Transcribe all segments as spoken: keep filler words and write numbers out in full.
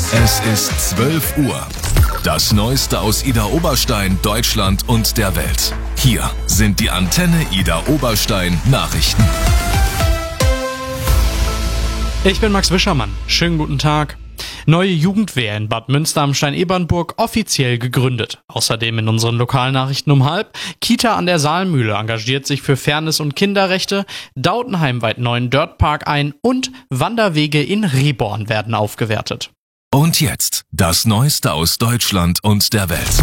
Es ist zwölf Uhr. Das Neueste aus Idar Oberstein, Deutschland und der Welt. Hier sind die Antenne Idar Oberstein Nachrichten. Ich bin Max Wischermann. Schönen guten Tag. Neue Jugendwehr in Bad Münster am Stein-Ebernburg offiziell gegründet. Außerdem in unseren Lokalnachrichten um halb. Kita an der Saalmühle engagiert sich für Fairness und Kinderrechte. Dautenheim weiht neuen Dirtpark ein und Wanderwege in Reborn werden aufgewertet. Und jetzt das Neueste aus Deutschland und der Welt.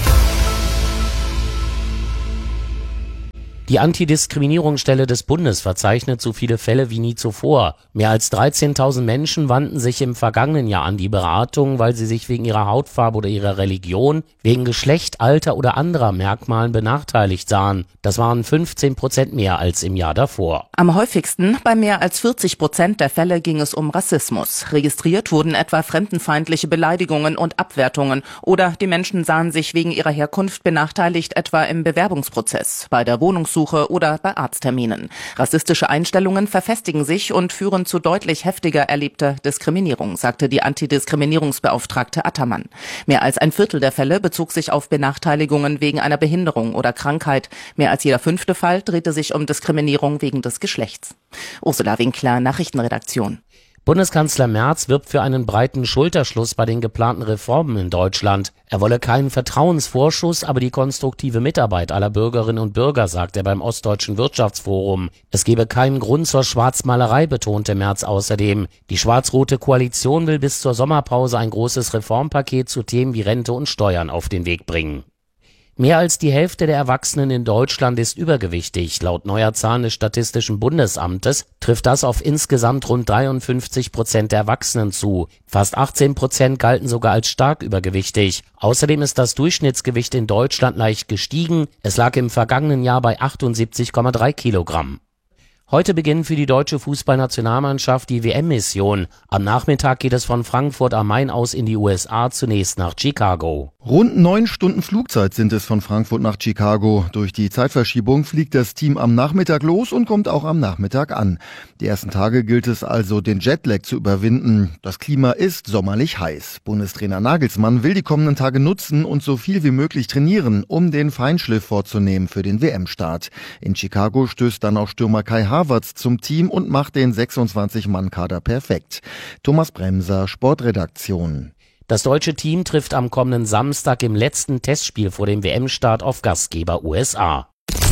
Die Antidiskriminierungsstelle des Bundes verzeichnet so viele Fälle wie nie zuvor. Mehr als dreizehntausend Menschen wandten sich im vergangenen Jahr an die Beratung, weil sie sich wegen ihrer Hautfarbe oder ihrer Religion, wegen Geschlecht, Alter oder anderer Merkmalen benachteiligt sahen. Das waren fünfzehn Prozent mehr als im Jahr davor. Am häufigsten, bei mehr als vierzig Prozent der Fälle, ging es um Rassismus. Registriert wurden etwa fremdenfeindliche Beleidigungen und Abwertungen oder die Menschen sahen sich wegen ihrer Herkunft benachteiligt, etwa im Bewerbungsprozess, bei der Wohnungssuche oder bei Arztterminen. Rassistische Einstellungen verfestigen sich und führen zu deutlich heftiger erlebter Diskriminierung, sagte die Antidiskriminierungsbeauftragte Attermann. Mehr als ein Viertel der Fälle bezog sich auf Benachteiligungen wegen einer Behinderung oder Krankheit. Mehr als jeder fünfte Fall drehte sich um Diskriminierung wegen des Geschlechts. Ursula Winkler, Nachrichtenredaktion. Bundeskanzler Merz wirbt für einen breiten Schulterschluss bei den geplanten Reformen in Deutschland. Er wolle keinen Vertrauensvorschuss, aber die konstruktive Mitarbeit aller Bürgerinnen und Bürger, sagt er beim Ostdeutschen Wirtschaftsforum. Es gebe keinen Grund zur Schwarzmalerei, betonte Merz außerdem. Die schwarz-rote Koalition will bis zur Sommerpause ein großes Reformpaket zu Themen wie Rente und Steuern auf den Weg bringen. Mehr als die Hälfte der Erwachsenen in Deutschland ist übergewichtig. Laut neuer Zahlen des Statistischen Bundesamtes trifft das auf insgesamt rund dreiundfünfzig Prozent der Erwachsenen zu. Fast achtzehn Prozent galten sogar als stark übergewichtig. Außerdem ist das Durchschnittsgewicht in Deutschland leicht gestiegen. Es lag im vergangenen Jahr bei achtundsiebzig Komma drei Kilogramm. Heute beginnt für die deutsche Fußballnationalmannschaft die W M-Mission. Am Nachmittag geht es von Frankfurt am Main aus in die U S A, zunächst nach Chicago. Rund neun Stunden Flugzeit sind es von Frankfurt nach Chicago. Durch die Zeitverschiebung fliegt das Team am Nachmittag los und kommt auch am Nachmittag an. Die ersten Tage gilt es also, den Jetlag zu überwinden. Das Klima ist sommerlich heiß. Bundestrainer Nagelsmann will die kommenden Tage nutzen und so viel wie möglich trainieren, um den Feinschliff vorzunehmen für den W M-Start. In Chicago stößt dann auch Stürmer Kai Havertz zum Team und macht den sechsundzwanzig-Mann-Kader perfekt. Thomas Bremser, Sportredaktion. Das deutsche Team trifft am kommenden Samstag im letzten Testspiel vor dem W M-Start auf Gastgeber U S A.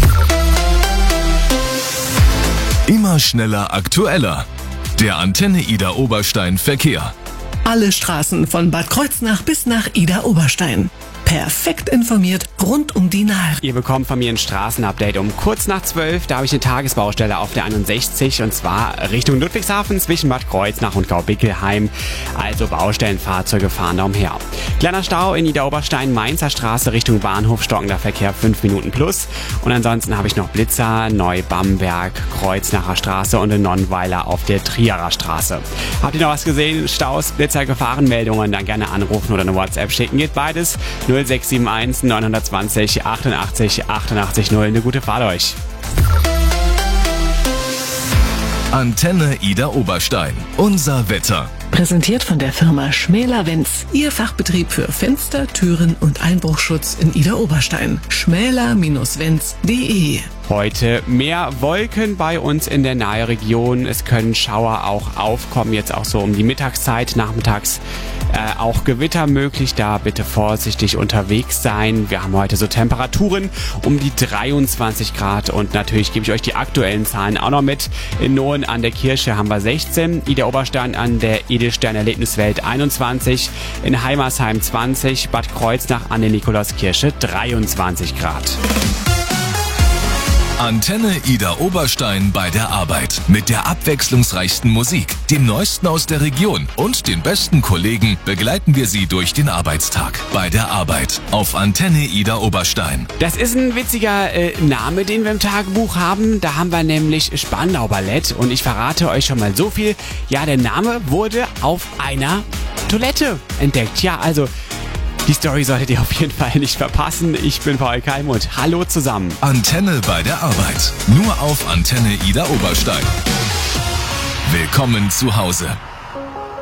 Immer schneller, aktueller. Der Antenne Idar Oberstein Verkehr. Alle Straßen von Bad Kreuznach bis nach Idar Oberstein. Perfekt informiert rund um die Nahe. Ihr bekommt von mir ein Straßenupdate um kurz nach zwölf. Da habe ich eine Tagesbaustelle auf der einundsechzig und zwar Richtung Ludwigshafen zwischen Bad Kreuznach und Gaubickelheim. Also Baustellenfahrzeuge fahren da umher. Kleiner Stau in Idar Oberstein, Mainzer Straße Richtung Bahnhof, stockender Verkehr fünf Minuten plus. Und ansonsten habe ich noch Blitzer, Neubamberg, Kreuznacher Straße und in Nonnweiler auf der Trierer Straße. Habt ihr noch was gesehen? Staus, Blitzer, Gefahrenmeldungen? Dann gerne anrufen oder eine WhatsApp schicken. Geht beides. null sechs sieben eins neun zwei null achtundachtzig achtundachtzig null. Eine gute Fahrt euch. Antenne Idar Oberstein. Unser Wetter. Präsentiert von der Firma Schmäler-Wenz. Ihr Fachbetrieb für Fenster, Türen und Einbruchschutz in Idar Oberstein. schmäler Bindestrich wenz punkt de. Heute mehr Wolken bei uns in der Naheregion. Es können Schauer auch aufkommen, jetzt auch so um die Mittagszeit. Nachmittags äh, auch Gewitter möglich. Da bitte vorsichtig unterwegs sein. Wir haben heute so Temperaturen um die dreiundzwanzig Grad. Und natürlich gebe ich euch die aktuellen Zahlen auch noch mit. In Nohen an der Kirche haben wir sechzehn. Idar Oberstein an der Edelstern Erlebniswelt einundzwanzig. In Heimersheim zwanzig. Bad Kreuznach an der Nikolauskirche dreiundzwanzig Grad. Antenne Idar Oberstein bei der Arbeit. Mit der abwechslungsreichsten Musik, dem Neuesten aus der Region und den besten Kollegen begleiten wir Sie durch den Arbeitstag. Bei der Arbeit auf Antenne Idar Oberstein. Das ist ein witziger äh, Name, den wir im Tagebuch haben. Da haben wir nämlich Spandau Ballett und ich verrate euch schon mal so viel. Ja, der Name wurde auf einer Toilette entdeckt. Ja, also die Story solltet ihr auf jeden Fall nicht verpassen. Ich bin Paul Keimund. Hallo zusammen. Antenne bei der Arbeit. Nur auf Antenne Idar Oberstein. Willkommen zu Hause.